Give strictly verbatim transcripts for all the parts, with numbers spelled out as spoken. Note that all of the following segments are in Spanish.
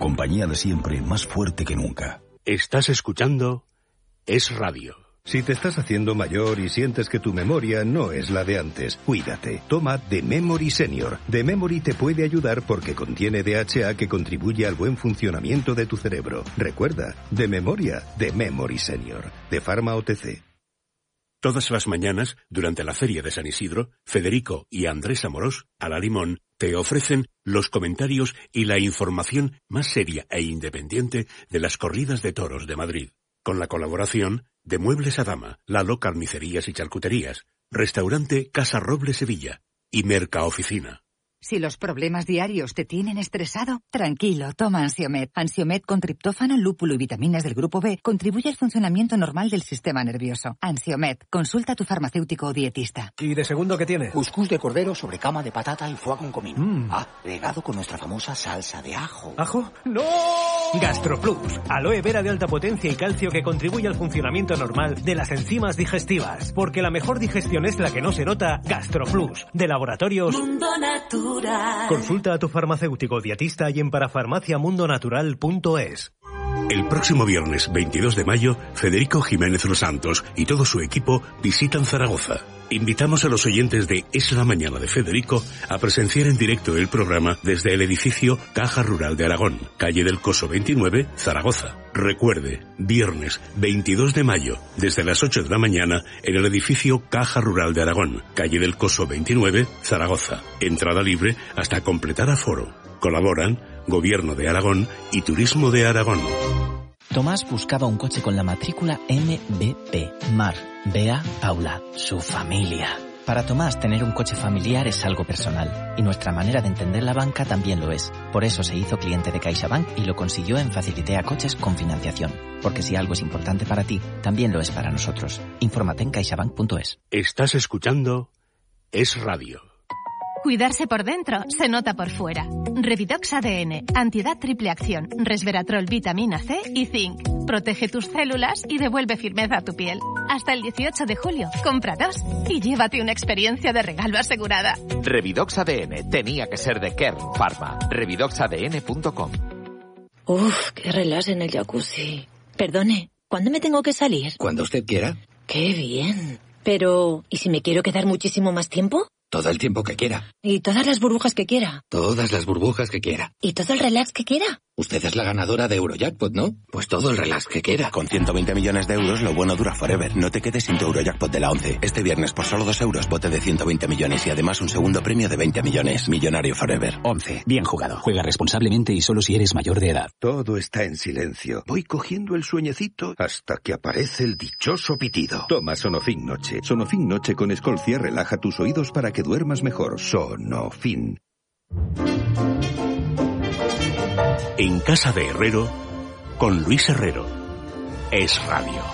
compañía de siempre más fuerte que nunca. Estás escuchando Es Radio. Si te estás haciendo mayor y sientes que tu memoria no es la de antes, cuídate. Toma The Memory Senior. The Memory te puede ayudar porque contiene D H A que contribuye al buen funcionamiento de tu cerebro. Recuerda, de memoria, The Memory Senior. De Pharma O T C. Todas las mañanas, durante la Feria de San Isidro, Federico y Andrés Amorós, a la Limón, te ofrecen los comentarios y la información más seria e independiente de las corridas de toros de Madrid. Con la colaboración de Muebles a Dama, Lalo Carnicerías y Charcuterías, Restaurante Casa Roble Sevilla y Mercaoficina. Si los problemas diarios te tienen estresado, tranquilo, toma Ansiomed. Ansiomed con triptófano, lúpulo y vitaminas del grupo B contribuye al funcionamiento normal del sistema nervioso. Ansiomed, consulta a tu farmacéutico o dietista. ¿Y de segundo qué tiene? Cuscús de cordero sobre cama de patata y foie con comino. Mm. Ah, regado con nuestra famosa salsa de ajo. ¿Ajo? ¡No! GastroPlus, aloe vera de alta potencia y calcio que contribuye al funcionamiento normal de las enzimas digestivas. Porque la mejor digestión es la que no se nota. GastroPlus, de Laboratorios Mundo Natural. Consulta a tu farmacéutico dietista y en parafarmaciamundonatural punto es. El próximo viernes veintidós de mayo, Federico Jiménez Los Santos y todo su equipo visitan Zaragoza. Invitamos a los oyentes de Es la Mañana de Federico a presenciar en directo el programa desde el edificio Caja Rural de Aragón, calle del Coso veintinueve, Zaragoza. Recuerde, viernes veintidós de mayo, desde las ocho de la mañana, en el edificio Caja Rural de Aragón, calle del Coso veintinueve, Zaragoza. Entrada libre hasta completar aforo. Colaboran Gobierno de Aragón y Turismo de Aragón. Tomás buscaba un coche con la matrícula M B P. Mar, Bea, Paula, su familia. Para Tomás, tener un coche familiar es algo personal, y nuestra manera de entender la banca también lo es. Por eso se hizo cliente de CaixaBank y lo consiguió en Facilitea Coches con financiación. Porque si algo es importante para ti, también lo es para nosotros. Infórmate en caixabank punto es. Estás escuchando Es Radio. Cuidarse por dentro se nota por fuera. Revidox A D N, antiedad triple acción, resveratrol, vitamina C y zinc. Protege tus células y devuelve firmeza a tu piel. Hasta el dieciocho de julio, compra dos y llévate una experiencia de regalo asegurada. Revidox A D N tenía que ser de Kern Pharma. revidox a d n punto com. Uf, qué relax en el jacuzzi. Perdone, ¿cuándo me tengo que salir? Cuando usted quiera. Qué bien. Pero, ¿y si me quiero quedar muchísimo más tiempo? Todo el tiempo que quiera. ¿Y todas las burbujas que quiera? Todas las burbujas que quiera. ¿Y todo el relax que quiera? Usted es la ganadora de Eurojackpot, ¿no? Pues todo el relax que quiera. Con ciento veinte millones de euros, lo bueno dura forever. No te quedes sin tu Eurojackpot de la once. Este viernes, por solo dos euros, bote de ciento veinte millones y además un segundo premio de veinte millones. Millonario forever. once. Bien jugado. Juega responsablemente y solo si eres mayor de edad. Todo está en silencio. Voy cogiendo el sueñecito hasta que aparece el dichoso pitido. Toma Sonofin Noche. Sonofin Noche con Escolcia relaja tus oídos para que duermas mejor. Sonofin. En Casa de Herrero, con Luis Herrero. Es Radio.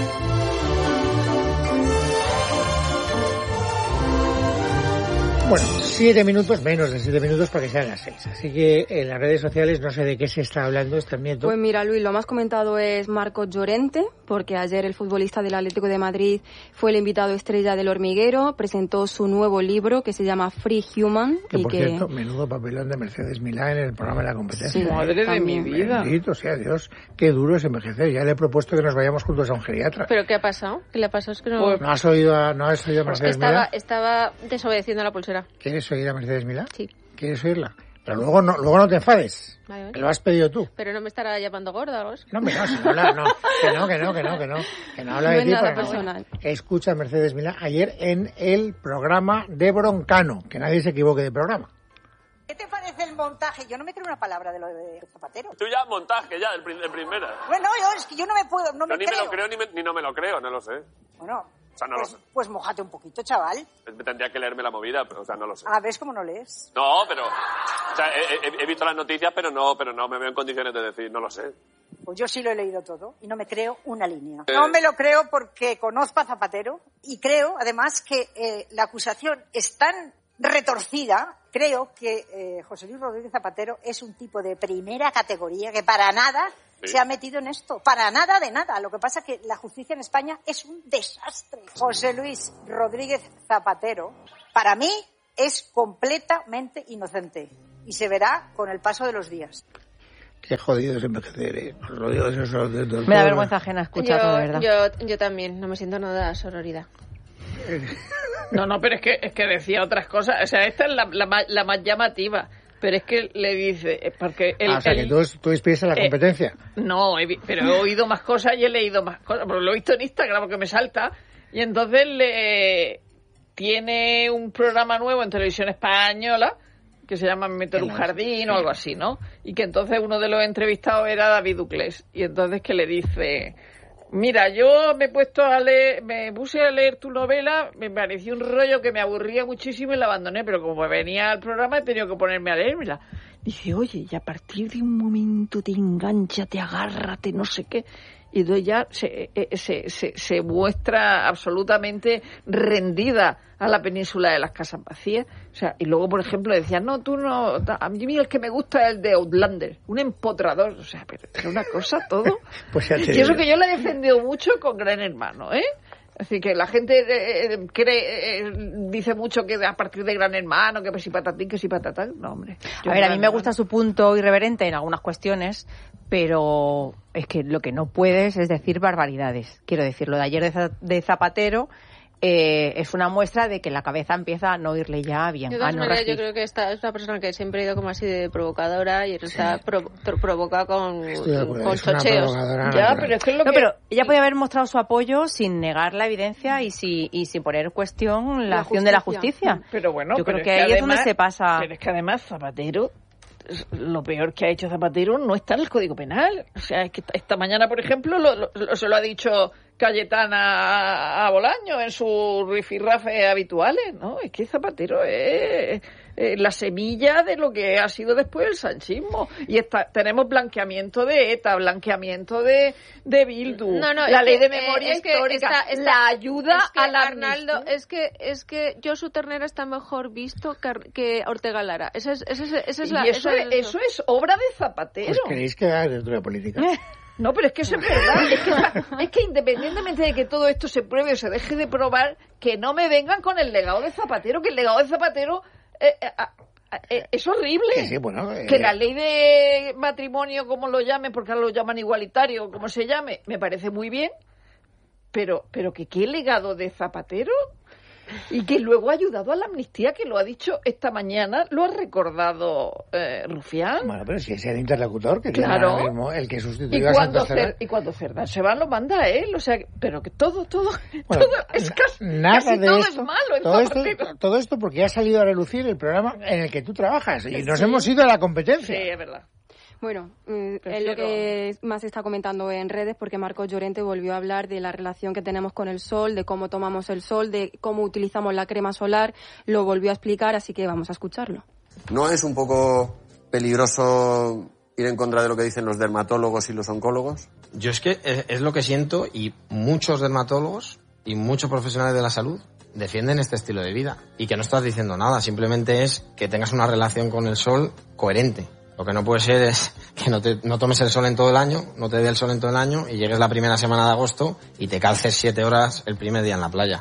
Bueno, siete minutos, menos de siete minutos para que sean las seis. Así que en las redes sociales no sé de qué se está hablando, están viendo. Pues mira, Luis, lo más comentado es Marcos Llorente, porque ayer el futbolista del Atlético de Madrid fue el invitado estrella del Hormiguero, presentó su nuevo libro que se llama Free Human. Que y por que... cierto, menudo papelón de Mercedes Milá en el programa de la competencia. Sí, madre de mi vida. Bendito sea Dios, qué duro es envejecer. Ya le he propuesto que nos vayamos juntos a un geriatra. ¿Pero qué ha pasado? ¿Qué le ha pasado? Es que no... Pues, ¿No has oído a, no has oído a Mercedes estaba, Milá? Estaba desobedeciendo la pulsera. ¿Quieres oír a Mercedes Milá? Sí. ¿Quieres oírla? Pero luego no, luego no te enfades. Vale, vale. Que lo has pedido tú. Pero no me estará llamando gorda o algo. No, hombre, no, si no habla, no. Que no, que no, que no, que no. Que no habla No de es ti. nada No. personal. Escucha a Mercedes Milá ayer en el programa de Broncano. Que nadie se equivoque de programa. ¿Qué te parece el montaje? Yo no me creo una palabra de lo de Zapatero. Tú ya montaje, ya, de primera. Bueno, yo, es que yo no me puedo, no yo me ni creo. me lo creo ni, me, ni no me lo creo, no lo sé. Bueno, o sea, no pues, lo sé. pues mojate un poquito, chaval. Tendría que leerme la movida, pero, o sea, no lo sé. Ah, ¿ves cómo no lees? No, pero... O sea, he, he, he visto las noticias, pero no, pero no me veo en condiciones de decir, no lo sé. Pues yo sí lo he leído todo y no me creo una línea. Eh... No me lo creo porque conozco a Zapatero y creo, además, que eh, la acusación es tan retorcida. Creo que eh, José Luis Rodríguez Zapatero es un tipo de primera categoría que para nada sí. se ha metido en esto. Para nada de nada. Lo que pasa es que la justicia en España es un desastre. José Luis Rodríguez Zapatero, para mí, es completamente inocente. Y se verá con el paso de los días. Qué jodido es envejecer, ¿eh? Jodido es eso, de, de, me da vergüenza ajena escuchar todo, de verdad. Yo, yo también, no me siento nada sororidad. No, no, pero es que es que decía otras cosas. O sea, esta es la, la, más, la más llamativa. Pero es que le dice... porque el, ah, o sea, el, que tú, tú expiesas la eh, competencia. No, he, pero he oído más cosas y he leído más cosas. Pero lo he visto en Instagram porque me salta. Y entonces le tiene un programa nuevo en televisión española que se llama Meter un jardín o algo así, ¿no? Y que entonces uno de los entrevistados era David Duclés. Y entonces que le dice... Mira, yo me he puesto a leer, me puse a leer tu novela, me pareció un rollo que me aburría muchísimo y la abandoné, pero como venía al programa he tenido que ponerme a leérmela. Dice, oye, y a partir de un momento te engancha, te agarra, te no sé qué. Y entonces ya se, se, se, se muestra absolutamente rendida a la península de las casas vacías. O sea, y luego, por ejemplo, decía, no, tú no, a mí el que me gusta es el de Outlander, un empotrador. O sea, pero es una cosa todo. Pues ya te y eso que yo le he defendido mucho con Gran Hermano, ¿eh? Así que la gente eh, cree, eh, dice mucho que a partir de Gran Hermano, que si patatín, que si patatán. No, hombre. A ver, a mí me gusta su punto irreverente en algunas cuestiones, pero es que lo que no puedes es decir barbaridades. Quiero decir, lo de ayer de, de Zapatero eh, es una muestra de que la cabeza empieza a no irle ya bien. De todas a no maneras, regir. yo creo que esta es una persona que siempre ha ido como así de provocadora y está sí. pro, provocada con, con chocheos. Ya, pero es que es lo no, que... pero ella podía haber mostrado su apoyo sin negar la evidencia y, si, y sin poner en cuestión la, la acción justicia. de la justicia. Pero bueno, yo pero creo que, es que ahí además, es donde se pasa. Pero es que además Zapatero, lo peor que ha hecho Zapatero no está en el Código Penal. O sea, es que esta mañana, por ejemplo, lo, lo, se lo ha dicho Cayetana a Bolaño en sus rifirrafes habituales, ¿no? Es que Zapatero es, es la semilla de lo que ha sido después el sanchismo. Y está, tenemos blanqueamiento de ETA, blanqueamiento de, de Bildu, no, no, la ley que, de memoria eh, es histórica, que está, está, la ayuda es que, a la Arnaldo, amnistía. es que es que Josu Ternera está mejor visto que, que Ortega Lara. Esa es, esa es, esa es y la, eso, esa es, eso es obra de Zapatero. Pues queréis que haga dentro de la política. No, pero es que eso es verdad. Es que, es que independientemente de que todo esto se pruebe o se deje de probar, que no me vengan con el legado de Zapatero, que el legado de Zapatero eh, eh, eh, es horrible. Que, sí, bueno, eh, que la ley de matrimonio, como lo llamen, porque ahora lo llaman igualitario, como se llame, me parece muy bien, pero, pero que qué legado de Zapatero... Y que luego ha ayudado a la amnistía, que lo ha dicho esta mañana, lo ha recordado eh, Rufián. Bueno, pero si es el interlocutor, que claro. tiene mismo el que sustituye y a cuando Santos Cerdán. Y cuando Cerdán se va, lo manda a él, o sea, pero que todo, todo, bueno, todo es casi, nada casi de todo esto, es malo. En todo, esto, Zapatero. todo esto porque ha salido a relucir el programa en el que tú trabajas y nos sí. hemos ido a la competencia. Sí, es verdad. Bueno, eh, es lo que más se está comentando en redes, porque Marcos Llorente volvió a hablar de la relación que tenemos con el sol, de cómo tomamos el sol, de cómo utilizamos la crema solar, lo volvió a explicar, así que vamos a escucharlo. ¿No es un poco peligroso ir en contra de lo que dicen los dermatólogos y los oncólogos? Yo es que es lo que siento, y muchos dermatólogos y muchos profesionales de la salud defienden este estilo de vida, y que no estás diciendo nada, simplemente es que tengas una relación con el sol coherente. Lo que no puede ser es que no, te, no tomes el sol en todo el año, no te dé el sol en todo el año y llegues la primera semana de agosto y te calces siete horas el primer día en la playa.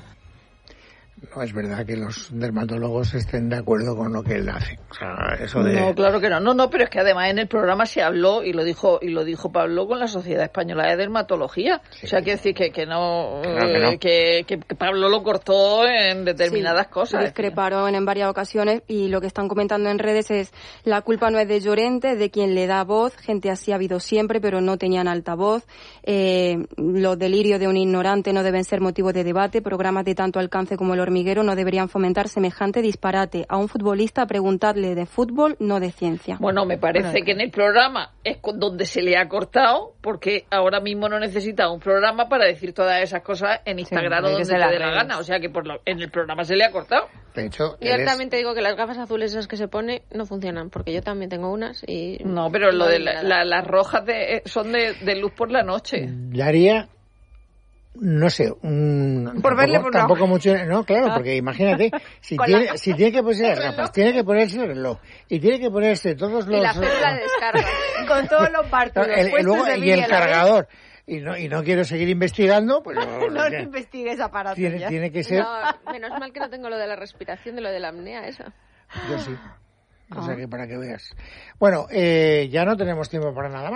No es verdad que los dermatólogos estén de acuerdo con lo que él hace. O sea, eso de... No, claro que no. No, no, pero es que además en el programa se habló, y lo dijo y lo dijo Pablo, con la Sociedad Española de Dermatología. Sí. O sea, quiere decir que, que, no, claro que, no. Que, que, que Pablo lo cortó en determinadas sí, cosas. Discreparon en varias ocasiones, y lo que están comentando en redes es: la culpa no es de Llorente, es de quien le da voz. Gente así ha habido siempre, pero no tenían altavoz. Eh, los delirios de un ignorante no deben ser motivo de debate. Programas de tanto alcance como El Hormiguero no deberían fomentar semejante disparate. A un futbolista preguntadle de fútbol, no de ciencia. Bueno, me parece bueno, que en el programa es donde se le ha cortado, porque ahora mismo no necesita un programa para decir todas esas cosas en Instagram sí, o donde le dé la gana. O sea que por lo, en el programa se le ha cortado. De hecho, yo eres... también te digo que las gafas azules esas que se pone no funcionan, porque yo también tengo unas y... No, pero no lo de la, la, las rojas de, son de, de luz por la noche. Daría... No sé, un, por tampoco, verle por tampoco no. mucho, no, claro, porque imagínate, si tiene, la... si tiene que ponerse las gafas, tiene que ponerse el reloj, y tiene que ponerse todos los... Y la cédula de descarga, con todos los partidos, el, el, luego, y el cargador, y no, y no quiero seguir investigando, pues... No, no, no investigues aparatos tiene, ya. Tiene que ser... No, menos mal que no tengo lo de la respiración, de lo de la apnea, esa. Yo sí. O sea que para que veas. Bueno, eh, ya no tenemos tiempo para nada más.